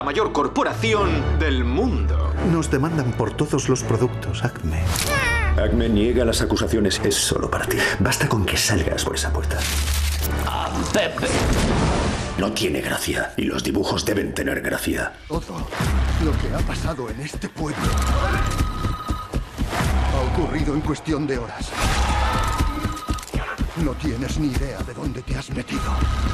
La mayor corporación del mundo. Nos demandan por todos los productos, Acme. Acme niega las acusaciones. Es solo para ti. Basta con que salgas por esa puerta. Pepe. No tiene gracia, y los dibujos deben tener gracia. Todo lo que ha pasado en este pueblo ha ocurrido en cuestión de horas. No tienes ni idea de dónde te has metido.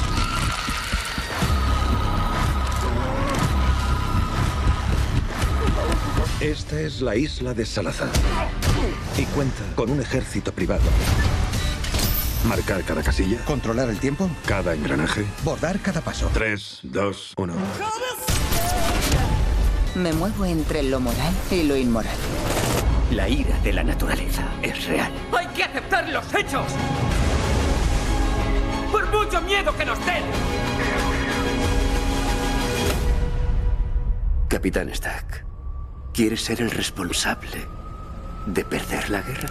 Esta es la isla de Salazar y cuenta con un ejército privado. Marcar cada casilla. Controlar el tiempo. Cada engranaje. Bordar cada paso. 3, 2, 1. Me muevo entre lo moral y lo inmoral. La ira de la naturaleza es real. ¡Hay que aceptar los hechos! ¡Por mucho miedo que nos den! Capitán Stack, ¿quieres ser el responsable de perder la guerra?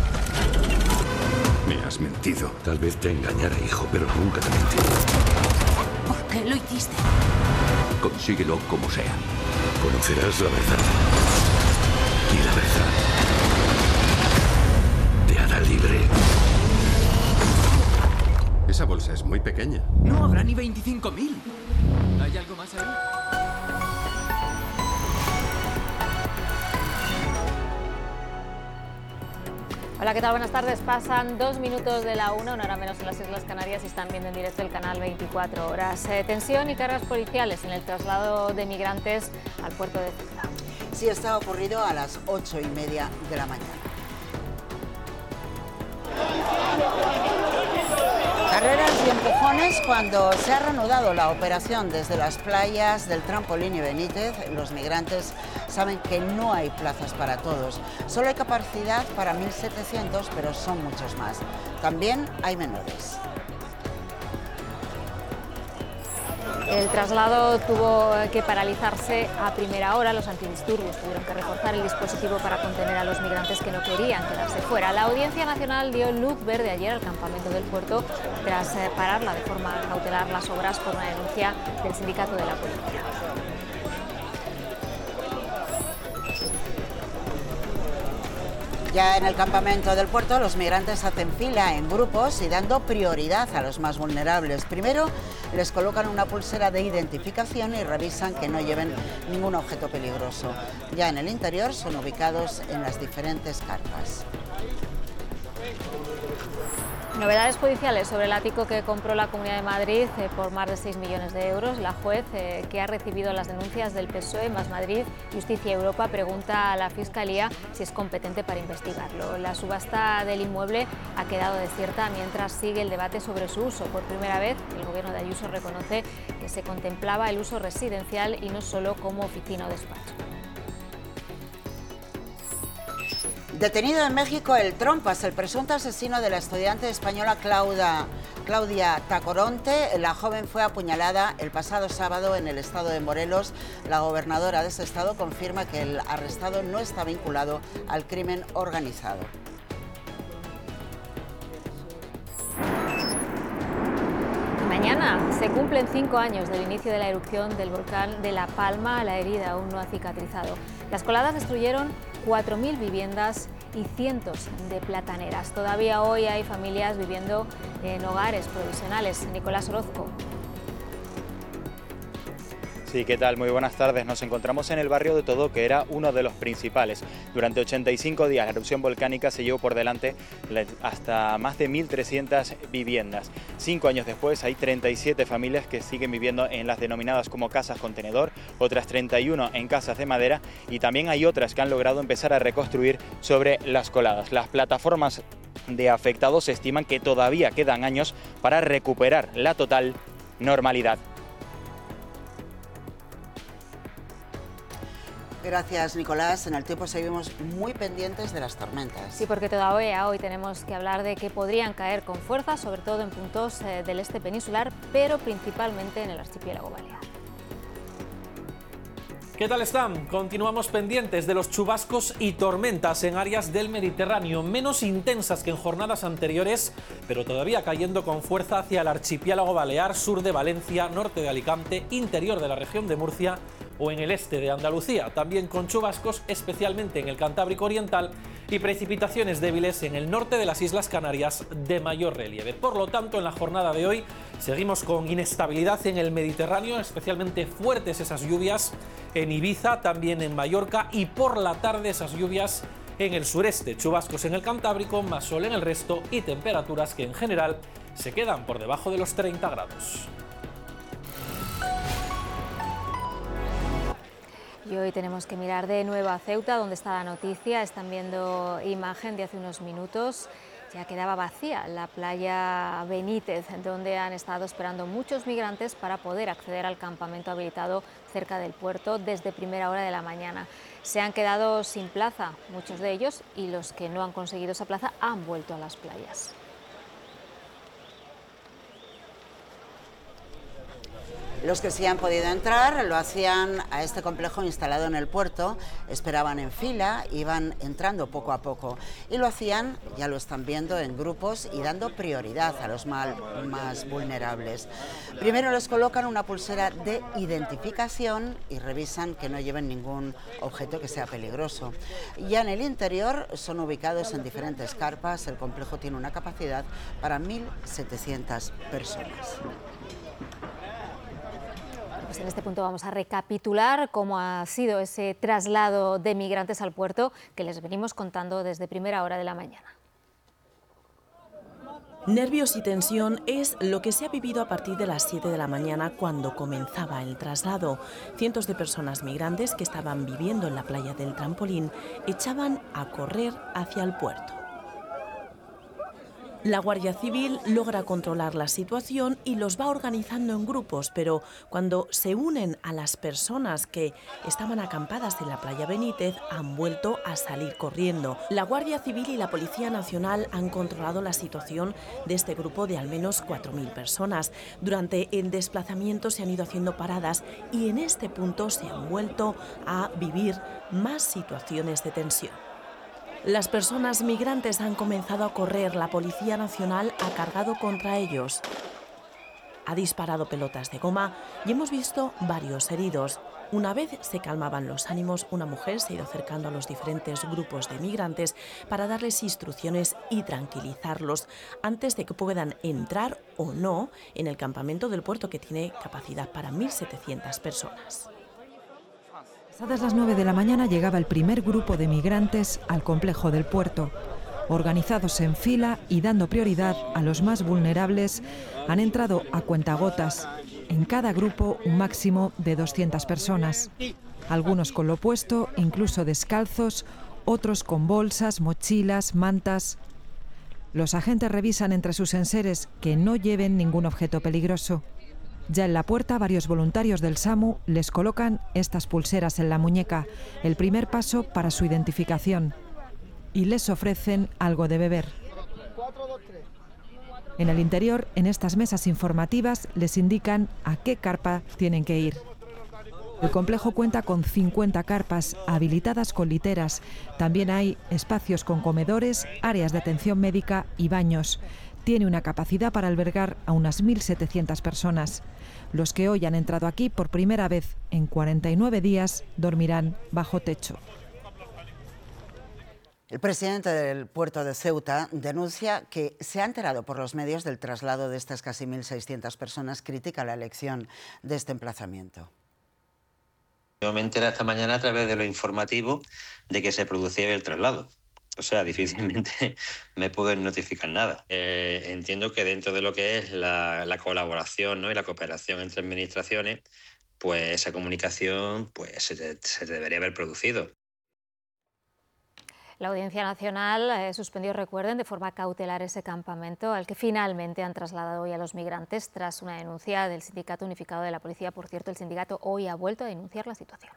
Me has mentido. Tal vez te engañara, hijo, pero nunca te mentí. ¿Por qué lo hiciste? Consíguelo como sea. Conocerás la verdad. Y la verdad te hará libre. Esa bolsa es muy pequeña. No habrá ni 25.000. ¿Hay algo más ahí? Hola, ¿qué tal? Buenas tardes. Pasan 2 minutos de la 1, una hora menos en las Islas Canarias, y están viendo en directo el canal 24 horas. Tensión y cargas policiales en el traslado de migrantes al puerto de Ceuta. Sí, esto ha ocurrido a las 8:30 de la mañana. Carreras y empujones cuando se ha reanudado la operación desde las playas del Trampolín y Benítez. Los migrantes saben que no hay plazas para todos. Solo hay capacidad para 1.700, pero son muchos más. También hay menores. El traslado tuvo que paralizarse a primera hora. Los antidisturbios tuvieron que reforzar el dispositivo para contener a los migrantes que no querían quedarse fuera. La Audiencia Nacional dio luz verde ayer al campamento del puerto tras pararla de forma cautelar las obras por una denuncia del sindicato de la policía. Ya en el campamento del puerto, los migrantes hacen fila en grupos y dando prioridad a los más vulnerables. Primero, les colocan una pulsera de identificación y revisan que no lleven ningún objeto peligroso. Ya en el interior son ubicados en las diferentes carpas. Novedades judiciales sobre el ático que compró la Comunidad de Madrid por más de 6 millones de euros. La juez, que ha recibido las denuncias del PSOE, Más Madrid, Justicia y Europa, pregunta a la Fiscalía si es competente para investigarlo. La subasta del inmueble ha quedado desierta mientras sigue el debate sobre su uso. Por primera vez, el gobierno de Ayuso reconoce que se contemplaba el uso residencial y no solo como oficina o despacho. Detenido en México el Trompas, el presunto asesino de la estudiante española Claudia Tacoronte. La joven fue apuñalada el pasado sábado en el estado de Morelos. La gobernadora de ese estado confirma que el arrestado no está vinculado al crimen organizado. Mañana se cumplen 5 años del inicio de la erupción del volcán de La Palma. La herida aún no ha cicatrizado. Las coladas destruyeron 4.000 viviendas y cientos de plataneras. Todavía hoy hay familias viviendo en hogares provisionales. Nicolás Orozco. Sí, ¿qué tal? Muy buenas tardes. Nos encontramos en el barrio de Todo, que era uno de los principales. Durante 85 días la erupción volcánica se llevó por delante hasta más de 1.300 viviendas. 5 años después hay 37 familias que siguen viviendo en las denominadas como casas contenedor, otras 31 en casas de madera, y también hay otras que han logrado empezar a reconstruir sobre las coladas. Las plataformas de afectados estiman que todavía quedan años para recuperar la total normalidad. Gracias, Nicolás. En el tiempo seguimos muy pendientes de las tormentas. Sí, porque todavía hoy tenemos que hablar de que podrían caer con fuerza, sobre todo en puntos del este peninsular, pero principalmente en el archipiélago balear. ¿Qué tal están? Continuamos pendientes de los chubascos y tormentas en áreas del Mediterráneo, menos intensas que en jornadas anteriores, pero todavía cayendo con fuerza hacia el archipiélago balear, sur de Valencia, norte de Alicante, interior de la región de Murcia o en el este de Andalucía, también con chubascos especialmente en el Cantábrico Oriental y precipitaciones débiles en el norte de las Islas Canarias de mayor relieve. Por lo tanto, en la jornada de hoy seguimos con inestabilidad en el Mediterráneo, especialmente fuertes esas lluvias en Ibiza, también en Mallorca, y por la tarde esas lluvias en el sureste, chubascos en el Cantábrico, más sol en el resto y temperaturas que en general se quedan por debajo de los 30 grados. Y hoy tenemos que mirar de nuevo a Ceuta, donde está la noticia. Están viendo imagen de hace unos minutos. Ya quedaba vacía la playa Benítez, donde han estado esperando muchos migrantes para poder acceder al campamento habilitado cerca del puerto desde primera hora de la mañana. Se han quedado sin plaza, muchos de ellos, y los que no han conseguido esa plaza han vuelto a las playas. Los que sí han podido entrar lo hacían a este complejo instalado en el puerto, esperaban en fila, iban entrando poco a poco y lo hacían, ya lo están viendo, en grupos y dando prioridad a los más vulnerables. Primero les colocan una pulsera de identificación y revisan que no lleven ningún objeto que sea peligroso. Ya en el interior son ubicados en diferentes carpas, el complejo tiene una capacidad para 1.700 personas. Pues en este punto vamos a recapitular cómo ha sido ese traslado de migrantes al puerto que les venimos contando desde primera hora de la mañana. Nervios y tensión es lo que se ha vivido a partir de las 7 de la mañana cuando comenzaba el traslado. Cientos de personas migrantes que estaban viviendo en la playa del Trampolín echaban a correr hacia el puerto. La Guardia Civil logra controlar la situación y los va organizando en grupos, pero cuando se unen a las personas que estaban acampadas en la playa Benítez, han vuelto a salir corriendo. La Guardia Civil y la Policía Nacional han controlado la situación de este grupo de al menos 4.000 personas. Durante el desplazamiento se han ido haciendo paradas y en este punto se han vuelto a vivir más situaciones de tensión. Las personas migrantes han comenzado a correr, la Policía Nacional ha cargado contra ellos. Ha disparado pelotas de goma y hemos visto varios heridos. Una vez se calmaban los ánimos, una mujer se ha ido acercando a los diferentes grupos de migrantes para darles instrucciones y tranquilizarlos antes de que puedan entrar o no en el campamento del puerto, que tiene capacidad para 1.700 personas. Pasadas las 9 de la mañana llegaba el primer grupo de migrantes al complejo del puerto. Organizados en fila y dando prioridad a los más vulnerables, han entrado a cuentagotas. En cada grupo un máximo de 200 personas. Algunos con lo puesto, incluso descalzos, otros con bolsas, mochilas, mantas. Los agentes revisan entre sus enseres que no lleven ningún objeto peligroso. Ya en la puerta, varios voluntarios del SAMU les colocan estas pulseras en la muñeca, el primer paso para su identificación, y les ofrecen algo de beber. En el interior, en estas mesas informativas, les indican a qué carpa tienen que ir. El complejo cuenta con 50 carpas habilitadas con literas. También hay espacios con comedores, áreas de atención médica y baños. Tiene una capacidad para albergar a unas 1.700 personas. Los que hoy han entrado aquí por primera vez en 49 días dormirán bajo techo. El presidente del puerto de Ceuta denuncia que se ha enterado por los medios del traslado de estas casi 1.600 personas. Critica la elección de este emplazamiento. Yo me enteré esta mañana a través de lo informativo de que se producía el traslado. O sea, difícilmente me pueden notificar nada. Entiendo que dentro de lo que es la colaboración, ¿no?, y la cooperación entre administraciones, pues esa comunicación pues, se debería haber producido. La Audiencia Nacional suspendió, recuerden, de forma cautelar ese campamento al que finalmente han trasladado hoy a los migrantes tras una denuncia del Sindicato Unificado de la Policía. Por cierto, el sindicato hoy ha vuelto a denunciar la situación.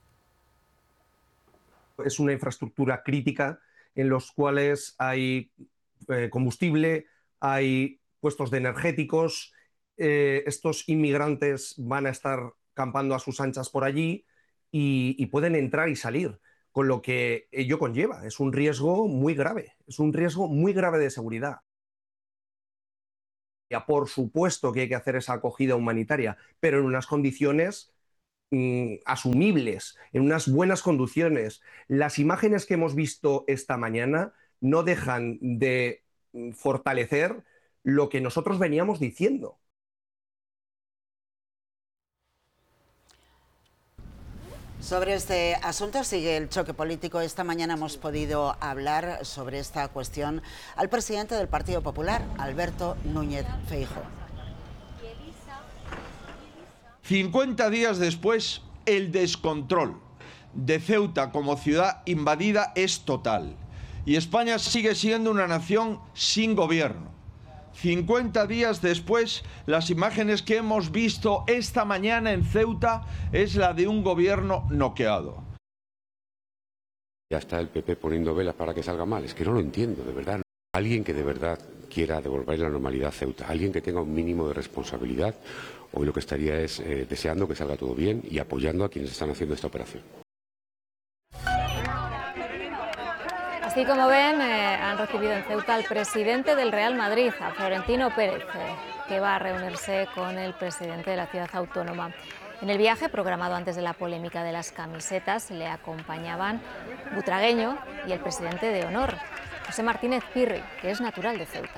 Es una infraestructura crítica en los cuales hay combustible, hay puestos de energéticos. Estos inmigrantes van a estar campando a sus anchas por allí y pueden entrar y salir, con lo que ello conlleva. Es un riesgo muy grave, es un riesgo muy grave de seguridad. Ya, por supuesto que hay que hacer esa acogida humanitaria, pero en unas condiciones asumibles, en unas buenas condiciones. Las imágenes que hemos visto esta mañana no dejan de fortalecer lo que nosotros veníamos diciendo. Sobre este asunto sigue el choque político. Esta mañana hemos podido hablar sobre esta cuestión al presidente del Partido Popular, Alberto Núñez Feijóo. 50 días después, el descontrol de Ceuta como ciudad invadida es total. Y España sigue siendo una nación sin gobierno. 50 días después, las imágenes que hemos visto esta mañana en Ceuta es la de un gobierno noqueado. Ya está el PP poniendo velas para que salga mal. Es que no lo entiendo, de verdad. Alguien que de verdad quiera devolver la normalidad a Ceuta, alguien que tenga un mínimo de responsabilidad, hoy lo que estaría es deseando que salga todo bien y apoyando a quienes están haciendo esta operación. Así como ven, han recibido en Ceuta al presidente del Real Madrid, a Florentino Pérez, que va a reunirse con el presidente de la ciudad autónoma. En el viaje, programado antes de la polémica de las camisetas, le acompañaban Butragueño y el presidente de honor, José Martínez Pirri, que es natural de Ceuta.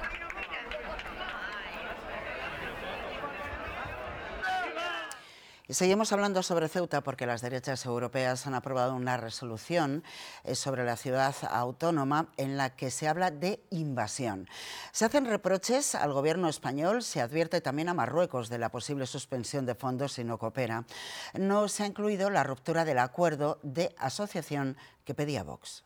Y seguimos hablando sobre Ceuta porque las derechas europeas han aprobado una resolución sobre la ciudad autónoma en la que se habla de invasión. Se hacen reproches al gobierno español, se advierte también a Marruecos de la posible suspensión de fondos si no coopera. No se ha incluido la ruptura del acuerdo de asociación que pedía Vox.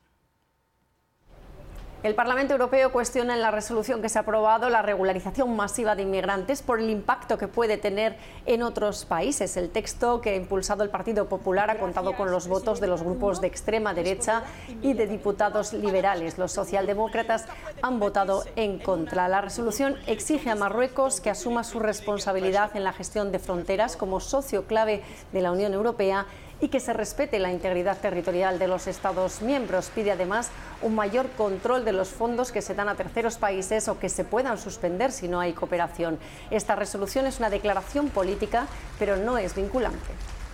El Parlamento Europeo cuestiona en la resolución que se ha aprobado la regularización masiva de inmigrantes por el impacto que puede tener en otros países. El texto que ha impulsado el Partido Popular ha contado con los votos de los grupos de extrema derecha y de diputados liberales. Los socialdemócratas han votado en contra. La resolución exige a Marruecos que asuma su responsabilidad en la gestión de fronteras como socio clave de la Unión Europea y que se respete la integridad territorial de los Estados miembros. Pide además un mayor control de los fondos que se dan a terceros países o que se puedan suspender si no hay cooperación. Esta resolución es una declaración política, pero no es vinculante.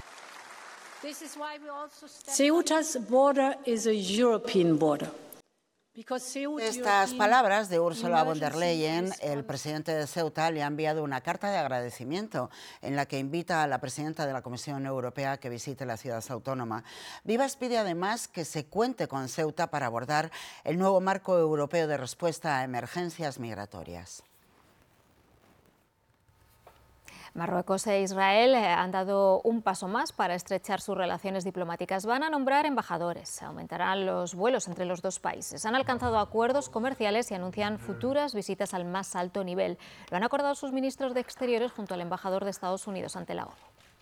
Ceuta's border is a European border. Estas palabras de Ursula von der Leyen, el presidente de Ceuta, le ha enviado una carta de agradecimiento en la que invita a la presidenta de la Comisión Europea a que visite la ciudad autónoma. Vivas pide además que se cuente con Ceuta para abordar el nuevo marco europeo de respuesta a emergencias migratorias. Marruecos e Israel han dado un paso más para estrechar sus relaciones diplomáticas. Van a nombrar embajadores, aumentarán los vuelos entre los dos países. Han alcanzado acuerdos comerciales y anuncian futuras visitas al más alto nivel. Lo han acordado sus ministros de Exteriores junto al embajador de Estados Unidos ante la ONU.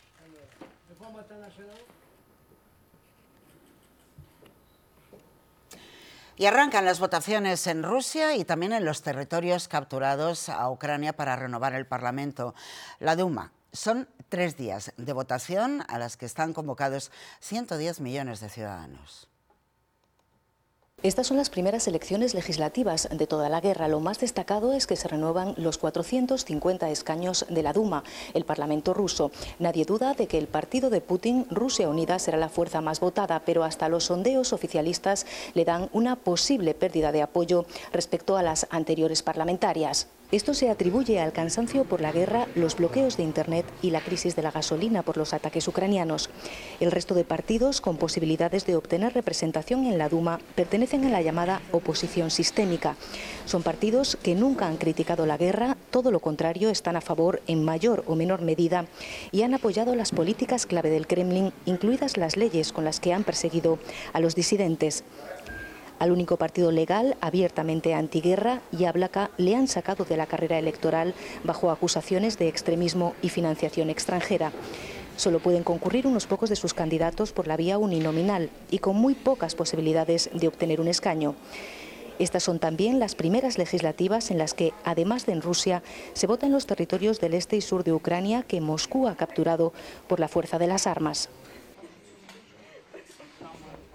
Y arrancan las votaciones en Rusia y también en los territorios capturados a Ucrania para renovar el Parlamento, la Duma. Son 3 días de votación a las que están convocados 110 millones de ciudadanos. Estas son las primeras elecciones legislativas de toda la guerra. Lo más destacado es que se renuevan los 450 escaños de la Duma, el Parlamento ruso. Nadie duda de que el partido de Putin, Rusia Unida, será la fuerza más votada, pero hasta los sondeos oficialistas le dan una posible pérdida de apoyo respecto a las anteriores parlamentarias. Esto se atribuye al cansancio por la guerra, los bloqueos de Internet y la crisis de la gasolina por los ataques ucranianos. El resto de partidos con posibilidades de obtener representación en la Duma pertenecen a la llamada oposición sistémica. Son partidos que nunca han criticado la guerra, todo lo contrario, están a favor en mayor o menor medida y han apoyado las políticas clave del Kremlin, incluidas las leyes con las que han perseguido a los disidentes. Al único partido legal, abiertamente antiguerra, Yablaka, le han sacado de la carrera electoral bajo acusaciones de extremismo y financiación extranjera. Solo pueden concurrir unos pocos de sus candidatos por la vía uninominal y con muy pocas posibilidades de obtener un escaño. Estas son también las primeras legislativas en las que, además de en Rusia, se vota en los territorios del este y sur de Ucrania que Moscú ha capturado por la fuerza de las armas.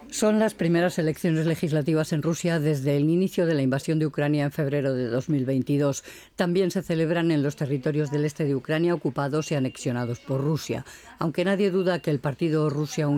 Son las primeras elecciones legislativas en Rusia desde el inicio de la invasión de Ucrania en febrero de 2022. También se celebran en los territorios del este de Ucrania ocupados y anexionados por Rusia. Aunque nadie duda que el partido Rusia